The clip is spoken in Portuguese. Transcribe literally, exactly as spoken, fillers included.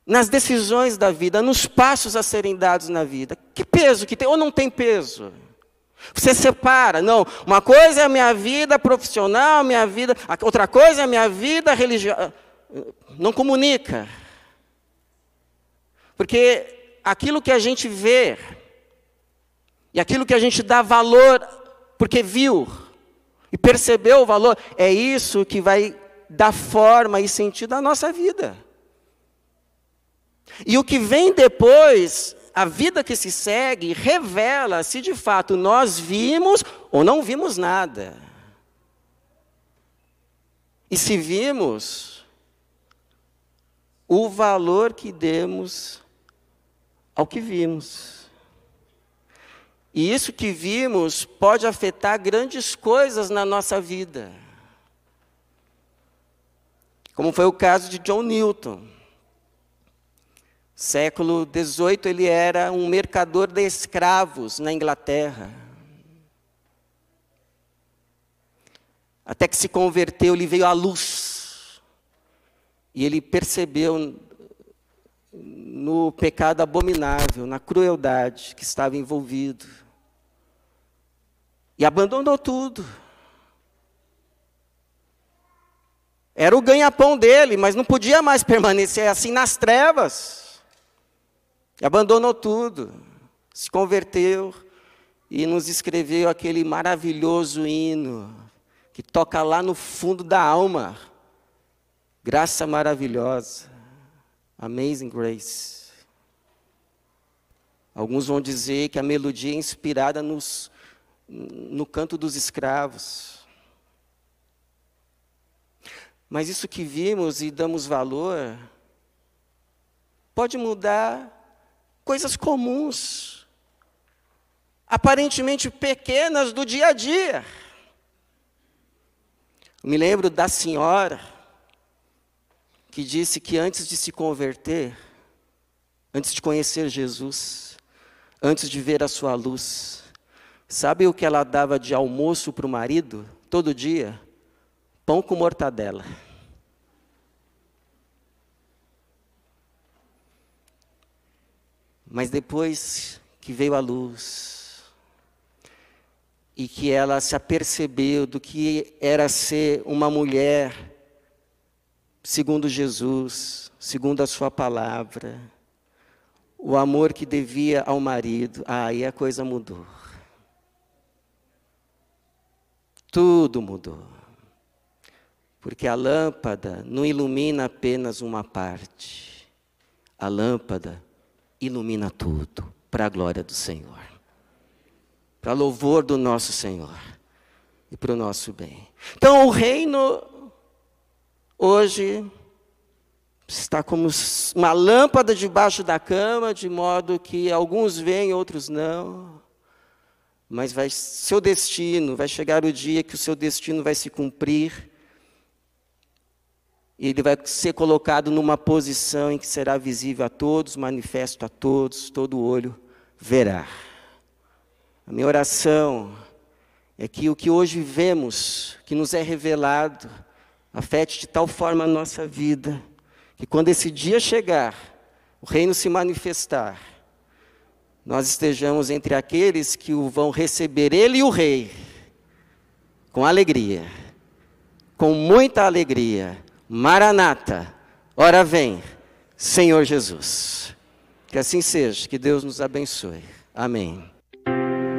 nas decisões da vida, nos passos a serem dados na vida. Que peso que tem, ou não tem peso? Você separa, não, uma coisa é a minha vida profissional, minha vida, outra coisa é a minha vida religiosa. Não comunica. Porque aquilo que a gente vê, e aquilo que a gente dá valor, porque viu, e percebeu o valor, é isso que vai dar forma e sentido à nossa vida. E o que vem depois, a vida que se segue, revela se de fato nós vimos ou não vimos nada. E se vimos, o valor que demos ao que vimos. E isso que vimos pode afetar grandes coisas na nossa vida. Como foi o caso de John Newton. Século dezoito, ele era um mercador de escravos na Inglaterra. Até que se converteu, ele veio à luz. E ele percebeu no pecado abominável, na crueldade que estava envolvido. E abandonou tudo. Era o ganha-pão dele, mas não podia mais permanecer assim nas trevas. E abandonou tudo, se converteu e nos escreveu aquele maravilhoso hino que toca lá no fundo da alma. Graça maravilhosa, Amazing Grace. Alguns vão dizer que a melodia é inspirada nos, no canto dos escravos. Mas isso que vimos e damos valor pode mudar coisas comuns, aparentemente pequenas do dia a dia. Eu me lembro da senhora que disse que antes de se converter, antes de conhecer Jesus, antes de ver a sua luz, sabe o que ela dava de almoço para o marido todo dia? Pão com mortadela. Mas depois que veio a luz, e que ela se apercebeu do que era ser uma mulher, segundo Jesus, segundo a sua palavra, o amor que devia ao marido, aí a coisa mudou. Tudo mudou. Porque a lâmpada não ilumina apenas uma parte. A lâmpada ilumina tudo, para a glória do Senhor. Para louvor do nosso Senhor. E para o nosso bem. Então o reino, hoje, está como uma lâmpada debaixo da cama, de modo que alguns veem, outros não. Mas vai, seu destino, vai chegar o dia que o seu destino vai se cumprir. E ele vai ser colocado numa posição em que será visível a todos, manifesto a todos, todo olho verá. A minha oração é que o que hoje vemos, que nos é revelado, afete de tal forma a nossa vida, que quando esse dia chegar, o reino se manifestar, nós estejamos entre aqueles que o vão receber, ele e o rei, com alegria, com muita alegria. Maranata, ora vem, Senhor Jesus. Que assim seja, que Deus nos abençoe. Amém.